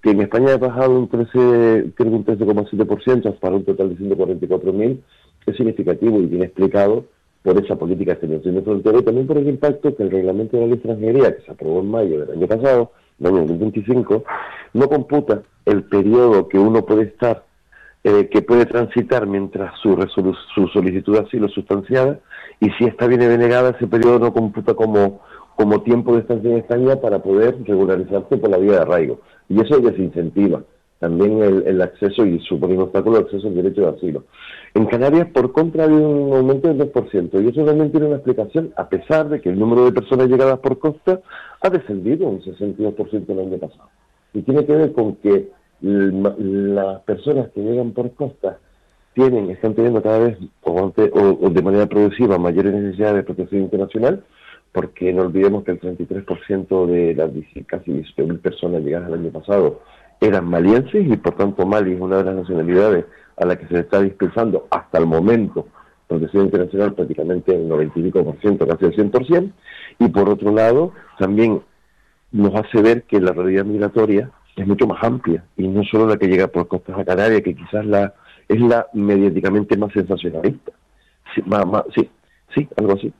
que en España ha bajado creo que un 13,7% para un total de 144.000, es significativo y bien explicado por esa política de extensión de frontera y también por el impacto que el reglamento de la ley de extranjería, que se aprobó en mayo del año pasado, del 2025, no computa el periodo que uno puede estar, que puede transitar mientras su solicitud de asilo es sustanciada, y si esta viene denegada, ese periodo no computa como tiempo de estancia en España para poder regularizarse por la vía de arraigo. Y eso desincentiva también el acceso y supone un obstáculo de acceso al derecho de asilo. En Canarias, por contra, ha habido un aumento del 2%, y eso también tiene una explicación, a pesar de que el número de personas llegadas por costa ha descendido un 62% el año pasado. Y tiene que ver con que las personas que llegan por costa están teniendo cada vez, o de manera progresiva, mayores necesidades de protección internacional, porque no olvidemos que el 33% de las casi 17.000 personas llegadas el año pasado eran malienses, y por tanto Mali es una de las nacionalidades a la que se está dispensando hasta el momento protección internacional prácticamente el 95%, casi el 100%, y por otro lado también nos hace ver que la realidad migratoria es mucho más amplia, y no solo la que llega por costas a Canarias, que quizás es la mediáticamente más sensacionalista. Sí, algo así.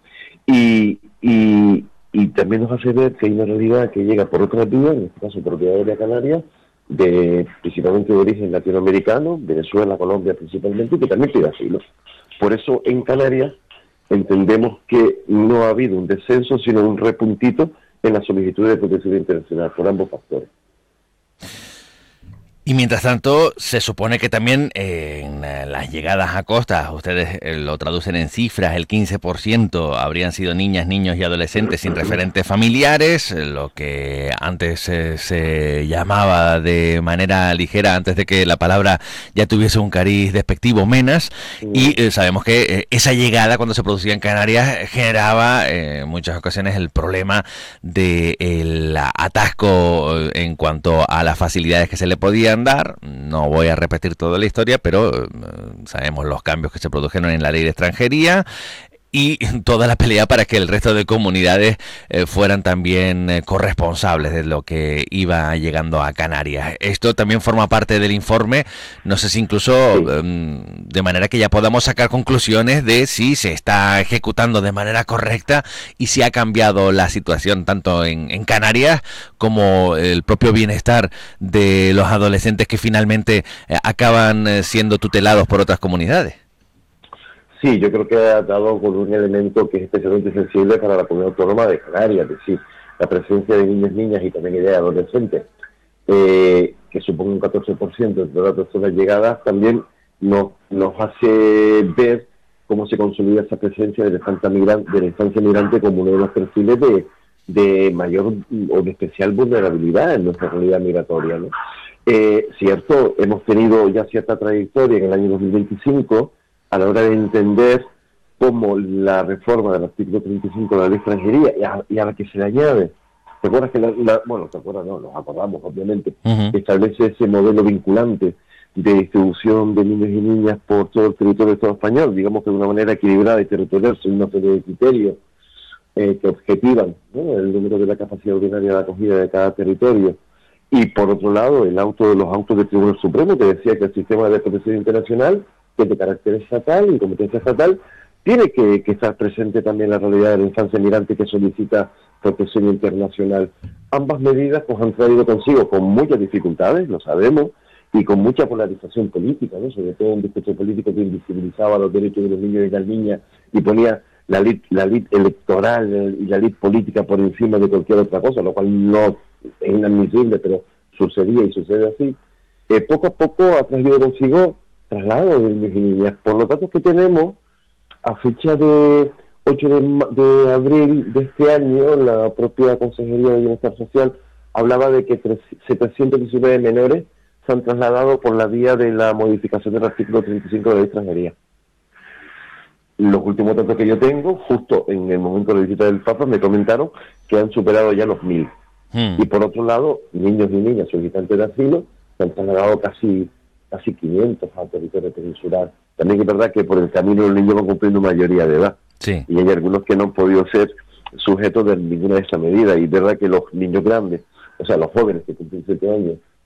Y también nos hace ver que hay una realidad que llega por otras vías, en este caso por vía aérea Canarias, principalmente de origen latinoamericano, Venezuela, Colombia principalmente, y que también pide asilo. Por eso en Canarias entendemos que no ha habido un descenso, sino un repuntito en la solicitud de protección internacional, por ambos factores. Y mientras tanto, se supone que también en las llegadas a costa, ustedes lo traducen en cifras, el 15% habrían sido niñas, niños y adolescentes sin referentes familiares, lo que antes se llamaba de manera ligera, antes de que la palabra ya tuviese un cariz despectivo, menas, y sabemos que esa llegada cuando se producía en Canarias generaba en muchas ocasiones el problema del atasco en cuanto a las facilidades que se le podían dar. No voy a repetir toda la historia, pero sabemos los cambios que se produjeron en la ley de extranjería y toda la pelea para que el resto de comunidades fueran también corresponsables de lo que iba llegando a Canarias. Esto también forma parte del informe, no sé si incluso de manera que ya podamos sacar conclusiones de si se está ejecutando de manera correcta y si ha cambiado la situación tanto en Canarias como el propio bienestar de los adolescentes que finalmente acaban siendo tutelados por otras comunidades. Sí, yo creo que ha dado con un elemento que es especialmente sensible para la comunidad autónoma de Canarias, es decir, la presencia de niños, niñas y también de adolescentes, que supone un 14% de todas las personas llegadas, también nos hace ver cómo se consolida esa presencia de la infancia migrante como uno de los perfiles de mayor o de especial vulnerabilidad en nuestra realidad migratoria, ¿no? Cierto, hemos tenido ya cierta trayectoria en el año 2025 a la hora de entender cómo la reforma del artículo 35 de la ley de extranjería y a la que se le añade, ¿te acuerdas que nos acordamos obviamente, que establece ese modelo vinculante de distribución de niños y niñas por todo el territorio del Estado español, digamos que de una manera equilibrada y territorial, según una serie de criterios que objetivan, ¿no?, el número de la capacidad ordinaria de acogida de cada territorio? Y por otro lado, los autos del Tribunal Supremo, que decía que el sistema de protección internacional, que es de carácter estatal y competencia estatal, tiene que estar presente también la realidad de la infancia migrante que solicita protección internacional. Ambas medidas pues han traído consigo, con muchas dificultades, lo sabemos, y con mucha polarización política, ¿no?, sobre todo un discurso político que invisibilizaba los derechos de los niños y las niñas y ponía la ley electoral y la ley política por encima de cualquier otra cosa, lo cual no es inadmisible, pero sucedía y sucede así. Poco a poco ha traído consigo traslado de niños y niñas. Por los datos que tenemos, a fecha de 8 de abril de este año, la propia Consejería de Bienestar Social hablaba de que 719 menores se han trasladado por la vía de la modificación del artículo 35 de la ley de extranjería. Los últimos datos que yo tengo, justo en el momento de la visita del Papa, me comentaron que han superado ya los 1.000. Y por otro lado, niños y niñas solicitantes de asilo se han trasladado casi 500 al territorio peninsular. También es verdad que por el camino los niños van cumpliendo mayoría de edad. Sí. Y hay algunos que no han podido ser sujetos de ninguna de esas medidas. Y es verdad que los niños grandes, o sea, los jóvenes que cumplen 7 años